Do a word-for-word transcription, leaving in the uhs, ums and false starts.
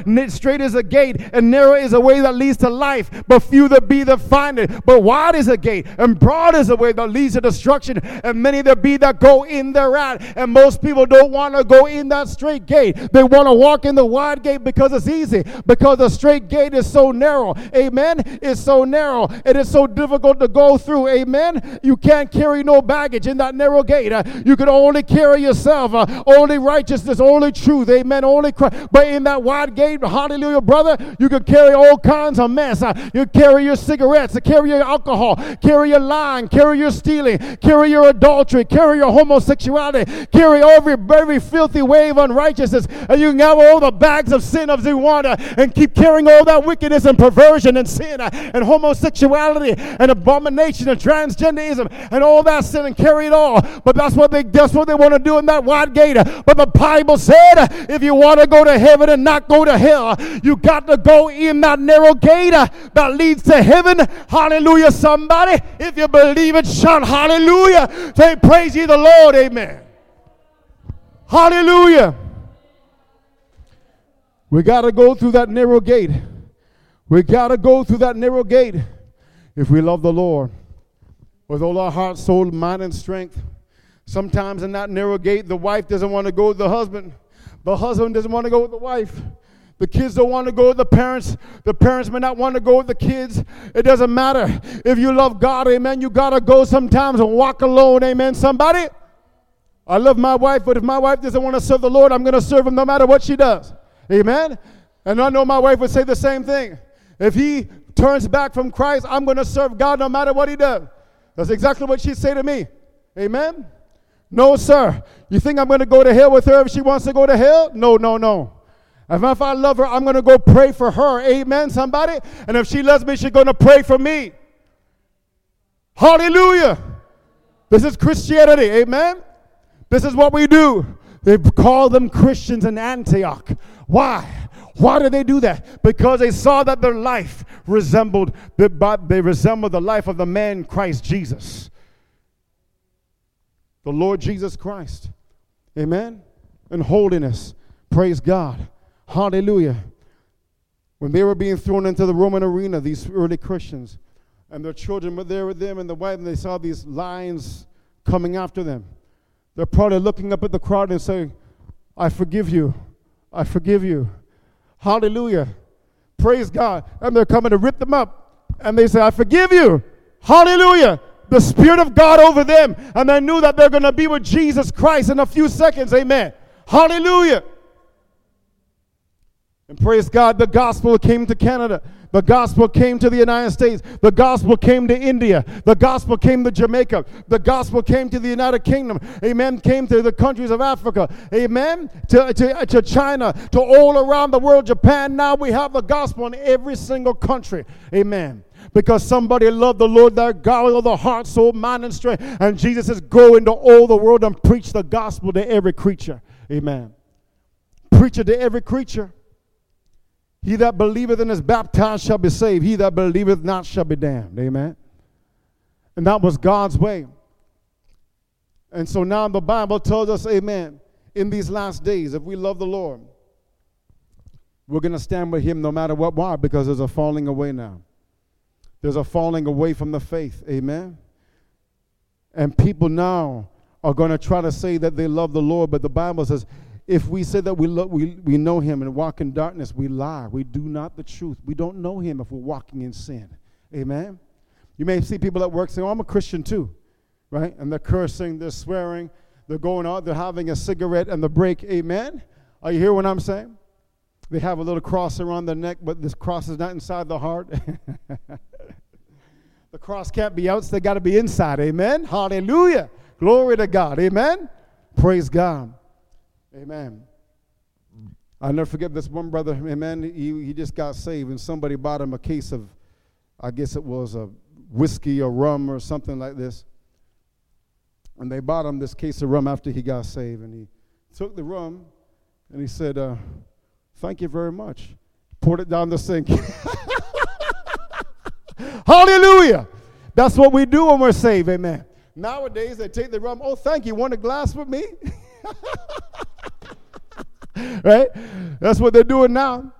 Straight is a gate, and narrow is a way that leads to life, but few there be that find it. But wide is a gate, and broad is a way that leads to destruction, and many there be that go in thereat. And most people don't want to go in that straight gate. They want to walk in the wide gate because it's easy, because the straight gate is so narrow. Amen. It's so narrow. It is so difficult to go through. Amen. You can't carry no baggage in that narrow gate. Uh, you can only carry yourself, uh, only righteousness, only truth. Amen. Only Christ. But in that wide gate, hallelujah, brother, you can carry all kinds of mess. Uh, you carry your cigarettes, carry your alcohol, carry your lying, carry your stealing, carry your adultery, carry your homosexuality, carry every, every filthy way of unrighteousness, and you can have all the bags of sin of you want, uh, and keep carrying all that wickedness and perversion and sin uh, and homosexuality and abomination and transgenderism and all that sin, and carry it all. But that's what they that's what they want to do in that wide gate. But the Bible said, uh, if you want to go to heaven and not go to hell, uh, you got to go in that narrow gate uh, that leads to heaven. Hallelujah, somebody. If you believe it, shout hallelujah. Say, praise ye the Lord. Amen. Hallelujah. We got to go through that narrow gate. We got to go through that narrow gate if we love the Lord with all our heart, soul, mind, and strength. Sometimes in that narrow gate, the wife doesn't want to go with the husband. The husband doesn't want to go with the wife. The kids don't want to go with the parents. The parents may not want to go with the kids. It doesn't matter. If you love God, amen, you got to go sometimes and walk alone, amen, somebody. I love my wife, but if my wife doesn't want to serve the Lord, I'm going to serve him no matter what she does. Amen? And I know my wife would say the same thing. If he turns back from Christ, I'm going to serve God no matter what he does. That's exactly what she'd say to me. Amen? No, sir. You think I'm going to go to hell with her if she wants to go to hell? No, no, no. And if I love her, I'm going to go pray for her. Amen, somebody? And if she loves me, she's going to pray for me. Hallelujah. This is Christianity. Amen? This is what we do. They call them Christians in Antioch. Why? Why did they do that? Because they saw that their life resembled, they resembled the life of the man Christ Jesus. The Lord Jesus Christ. Amen? In holiness. Praise God. Hallelujah. When they were being thrown into the Roman arena, these early Christians, and their children were there with them, and the wife, and they saw these lions coming after them. They're probably looking up at the crowd and saying, I forgive you. I forgive you. Hallelujah. Praise God. And they're coming to rip them up. And they say, I forgive you. Hallelujah. The Spirit of God over them. And they knew that they're going to be with Jesus Christ in a few seconds. Amen. Hallelujah. And praise God, the gospel came to Canada. The gospel came to the United States. The gospel came to India. The gospel came to Jamaica. The gospel came to the United Kingdom. Amen. Came to the countries of Africa. Amen. To, to, to China. To all around the world. Japan. Now we have the gospel in every single country. Amen. Because somebody loved the Lord their God with all the heart, soul, mind, and strength. And Jesus says, go into all the world and preach the gospel to every creature. Amen. Preach it to every creature. He that believeth and is baptized shall be saved. He that believeth not shall be damned. Amen. And that was God's way. And so now the Bible tells us, amen, in these last days, if we love the Lord, we're going to stand with him no matter what. Why? Because there's a falling away now. There's a falling away from the faith. Amen. And people now are going to try to say that they love the Lord, but the Bible says, if we say that we, lo- we we know him and walk in darkness, we lie. We do not the truth. We don't know him if we're walking in sin. Amen? You may see people at work saying, oh, I'm a Christian too. Right? And they're cursing, they're swearing, they're going out, they're having a cigarette and the break. Amen? Are you hearing what I'm saying? They have a little cross around their neck, but this cross is not inside the heart. The cross can't be out, so they got to be inside. Amen? Hallelujah. Glory to God. Amen? Praise God. Amen. I'll never forget this one brother, amen, he, he just got saved, and somebody bought him a case of, I guess it was a whiskey or rum or something like this. And they bought him this case of rum after he got saved, and he took the rum, and he said, uh, thank you very much. Poured it down the sink. Hallelujah. That's what we do when we're saved, amen. Nowadays, they take the rum, oh, thank you, want a glass with me? Right? That's what they're doing now.